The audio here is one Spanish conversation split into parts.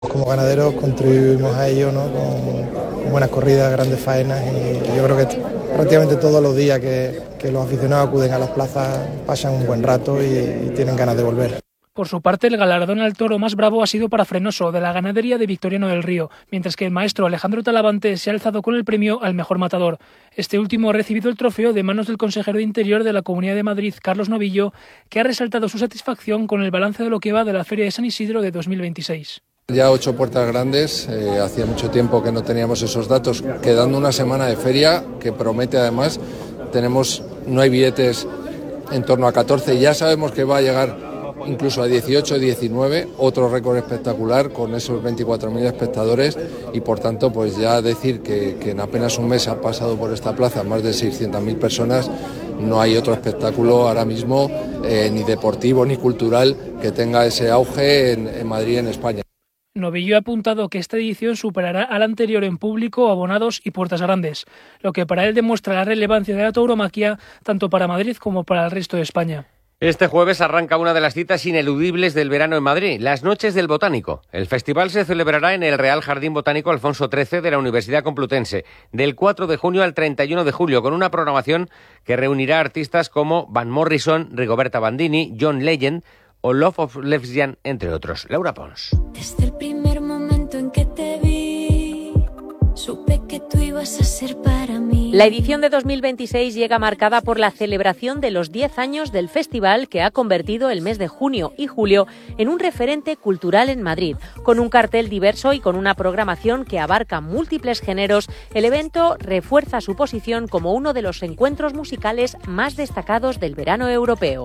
Como ganaderos contribuimos a ello, ¿no? con buenas corridas, grandes faenas, y yo creo que prácticamente todos los días que los aficionados acuden a las plazas pasan un buen rato y tienen ganas de volver. Por su parte, el galardón al toro más bravo ha sido para Frenoso, de la ganadería de Victoriano del Río, mientras que el maestro Alejandro Talavante se ha alzado con el premio al mejor matador. Este último ha recibido el trofeo de manos del consejero de Interior de la Comunidad de Madrid, Carlos Novillo, que ha resaltado su satisfacción con el balance de lo que va de la Feria de San Isidro de 2026. Ya 8 puertas grandes, hacía mucho tiempo que no teníamos esos datos, quedando una semana de feria que promete además, no hay billetes en torno a 14, ya sabemos que va a llegar incluso a 18, 19, otro récord espectacular con esos 24.000 espectadores y por tanto pues ya decir que en apenas un mes han pasado por esta plaza más de 600.000 personas, no hay otro espectáculo ahora mismo ni deportivo ni cultural que tenga ese auge en Madrid, en España. Novillo ha apuntado que esta edición superará a la anterior en público, abonados y puertas grandes, lo que para él demuestra la relevancia de la tauromaquia tanto para Madrid como para el resto de España. Este jueves arranca una de las citas ineludibles del verano en Madrid, las Noches del Botánico. El festival se celebrará en el Real Jardín Botánico Alfonso XIII de la Universidad Complutense, del 4 de junio al 31 de julio, con una programación que reunirá artistas como Van Morrison, Rigoberta Bandini, John Legend o Love of Lesbian, entre otros. Laura Pons. Desde el primer momento en que te vi, supe que tú ibas a ser para mí. La edición de 2026 llega marcada por la celebración de los 10 años del festival, que ha convertido el mes de junio y julio en un referente cultural en Madrid. Con un cartel diverso y con una programación que abarca múltiples géneros, el evento refuerza su posición como uno de los encuentros musicales más destacados del verano europeo.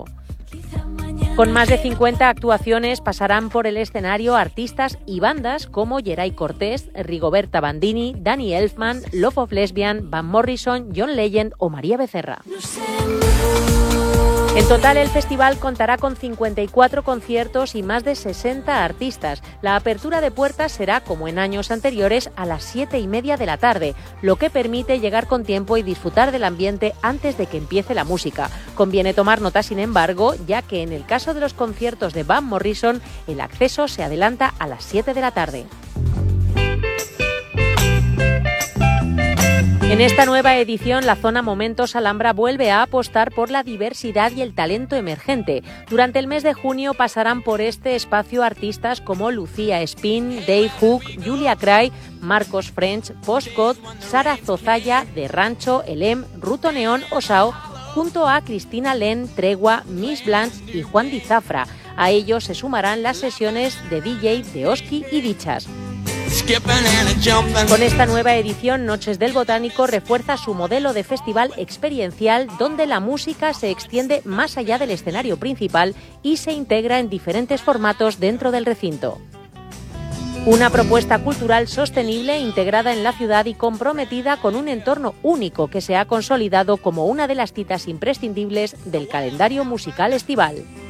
Con más de 50 actuaciones pasarán por el escenario artistas y bandas como Geray Cortés, Rigoberta Bandini, Danny Elfman, Love of Lesbian, Van Morrison, John Legend o María Becerra. En total, el festival contará con 54 conciertos y más de 60 artistas. La apertura de puertas será, como en años anteriores, a las 7:30 de la tarde, lo que permite llegar con tiempo y disfrutar del ambiente antes de que empiece la música. Conviene tomar nota, sin embargo, ya que en el caso de los conciertos de Van Morrison, el acceso se adelanta a las 7 de la tarde. En esta nueva edición, la Zona Momentos Alhambra vuelve a apostar por la diversidad y el talento emergente. Durante el mes de junio pasarán por este espacio artistas como Lucía Spin, Dave Hook, Julia Cray, Marcos French, Postcode, Sara Zozaya, De Rancho, Elem, Ruto Neón o Sao, junto a Cristina Len, Tregua, Miss Blanche y Juan Di Zafra. A ellos se sumarán las sesiones de DJ de Oski y Dichas. Con esta nueva edición, Noches del Botánico refuerza su modelo de festival experiencial, donde la música se extiende más allá del escenario principal y se integra en diferentes formatos dentro del recinto. Una propuesta cultural sostenible, integrada en la ciudad y comprometida con un entorno único que se ha consolidado como una de las citas imprescindibles del calendario musical estival.